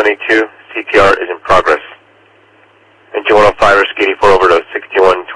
72, CPR is in progress. Engine 105, risk 84 over to 61